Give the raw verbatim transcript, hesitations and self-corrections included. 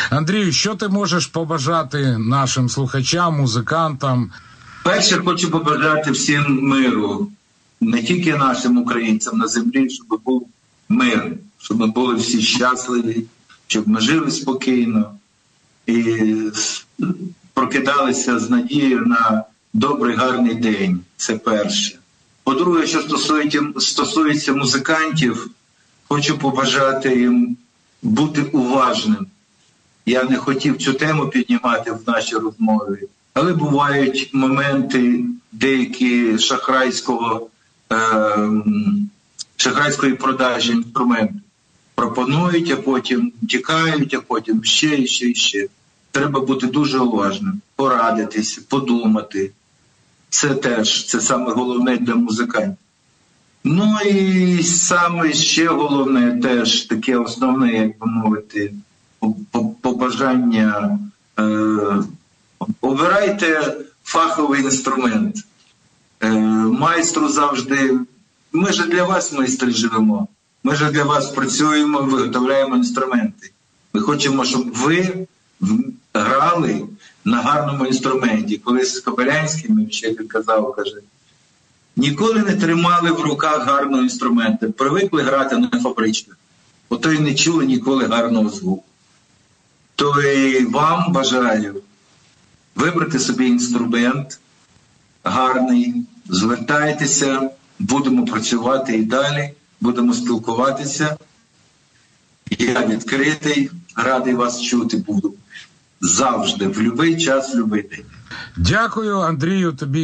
Андрію, що ти можеш побажати нашим слухачам, музикантам? Перше, хочу побажати всім миру, не тільки нашим українцям на землі, щоб був мир, щоб ми були всі щасливі, щоб ми жили спокійно і прокидалися з надією на добрий, гарний день. Це перше. По-друге, що стосується, стосується музикантів, хочу побажати їм бути уважним. Я не хотів цю тему піднімати в нашій розмові, але бувають моменти деякі шахрайського, е, шахрайської продажі інструментів. Пропонують, а потім тікають, а потім ще і ще і ще. Треба бути дуже уважним, порадитись, подумати. Це теж, це саме головне для музикантів. Ну і саме ще головне теж, таке основне, як би мовити, побажання. Е, обирайте фаховий інструмент. Е, майстру завжди, ми ж для вас, майстри, живемо. Ми ж для вас працюємо, виготовляємо інструменти. Ми хочемо, щоб ви грали на гарному інструменті. Колись Кобилянський, мій вчитель казав, каже, ніколи не тримали в руках гарного інструменту. Привикли грати на фабричках. Ото й не чули ніколи гарного звуку. То і вам бажаю вибрати собі інструмент гарний, звертайтеся, будемо працювати і далі, будемо спілкуватися. Я відкритий, радий вас чути буду. Завжди, в будь-який час, в будь-який день. Дякую, Андрію, тобі